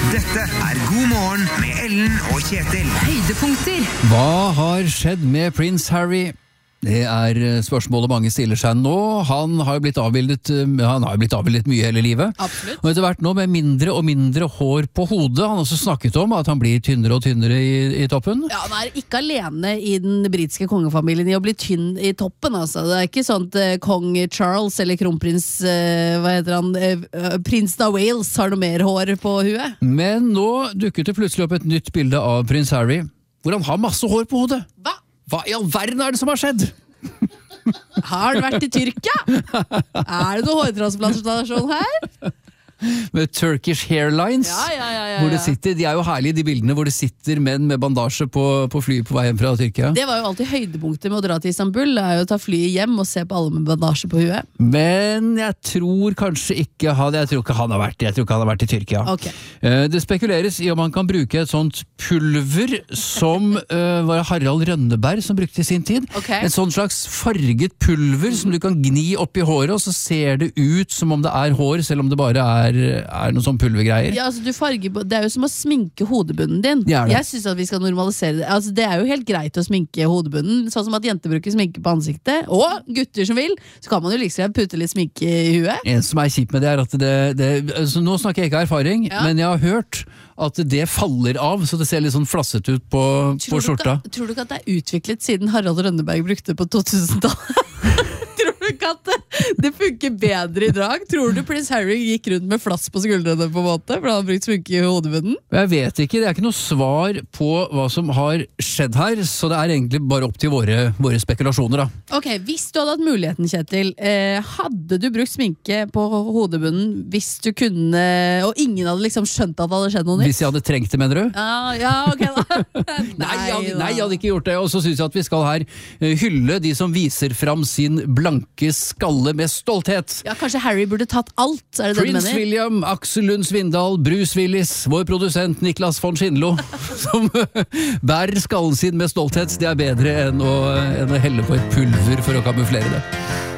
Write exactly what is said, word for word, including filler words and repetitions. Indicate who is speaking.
Speaker 1: Dette er God morgen med Ellen og Kjetil.
Speaker 2: Høydepunkter.
Speaker 3: Hva har skjedd med prins Harry? Det er spørsmålet mange stiller seg nå. Han har jo blitt avbildet, han har jo blitt avbildet mye hele livet.
Speaker 2: Absolutt.
Speaker 3: Og etter hvert nå med mindre og mindre hår på hodet. Han har også snakket om at han blir tynnere og tynnere i, i toppen.
Speaker 2: Ja, Han er ikke alene i den britiske kongefamilien i å bli tynn i toppen. Altså. Det er ikke sånn at uh, kong Charles eller kronprins uh, hva heter han, uh, prinsen av Wales har noe mer hår på huet.
Speaker 3: Men nå dukket det plutselig opp et nytt bilde av prins Harry, hvor han har masse hår på hodet.
Speaker 2: Hva?
Speaker 3: Hva i all verden er det som har skjedd?
Speaker 2: Har han vært i Tyrkia? Er det noe hårtransplantasjon her?
Speaker 3: Med Turkish Hairlines,
Speaker 2: Ja, ja, ja, ja,
Speaker 3: hvor det
Speaker 2: ja.
Speaker 3: sitter, de er jo herlige de bildene hvor det sitter menn med bandasje på, på fly på vei hjem fra Tyrkia.
Speaker 2: Det var jo alltid høydepunktet med å dra til Istanbul, det er jo å ta flyet hjem og se på alle med bandasje på huet.
Speaker 3: Men jeg tror kanskje ikke han, jeg tror ikke han har vært, jeg tror ikke han har vært i Tyrkia.
Speaker 2: Ok.
Speaker 3: Eh, Det spekuleres i om man kan bruke et sånt pulver som eh, var Harald Rønneberg som brukte i sin tid.
Speaker 2: Ok.
Speaker 3: En sånn slags farget pulver som du kan gni opp i håret, og så ser det ut som om det er hår, selv om det bare er, er noe sånn pulvergreier.
Speaker 2: Ja, altså du farger, det er jo som å sminke hodebunnen din.
Speaker 3: Det er det.
Speaker 2: Jeg synes at vi skal normalisere det. Altså, det er jo helt greit å sminke hodebunnen, sånn som at jenter bruker sminke på ansiktet, og gutter som vil, så kan man jo liksom putte litt sminke i huet.
Speaker 3: En som er kjipt med det er at det, det altså nå snakker jeg ikke av erfaring,
Speaker 2: Ja.
Speaker 3: men jeg har hørt at det faller av, så det ser litt sånn flasset ut på, på
Speaker 2: Tror du,
Speaker 3: skjorta.
Speaker 2: ikke, tror du ikke at det er utviklet siden Harald Rønneberg brukte på to tusen-tallet? Tror du ikke at det, det funker bedre i drag? Tror du prins Harry gikk rundt med flass på skuldrene på en måte, for han har brukt sminke i hodebunnen?
Speaker 3: Jeg vet ikke, det er ikke noe svar på hva som har skjedd her, så det er egentlig bare opp til våre, våre spekulasjoner da.
Speaker 2: Ok, hvis du hadde hatt muligheten, Kjetil, eh, hadde du brukt sminke på hodebunnen hvis du kunne, og ingen hadde liksom skjønt at det hadde skjedd noe nytt?
Speaker 3: Hvis jeg hadde trengt det, mener du?
Speaker 2: Ja, ja, ok da.
Speaker 3: Nei, jeg hadde,
Speaker 2: da.
Speaker 3: nei, jeg hadde ikke gjort det, og så synes jeg at vi skal her eh, hylle de som viser fram sin blanke skalle med stolthet.
Speaker 2: Ja, kanskje Harry burde tatt alt, er det det du
Speaker 3: Prins
Speaker 2: mener?
Speaker 3: William, Aksel Lund Svindal, Bruce Willis, vår produsent Niklas von Schindlo, som bærer skallen sin med stolthet. Det er bedre enn å, enn å helle på et pulver for å kamuflere det.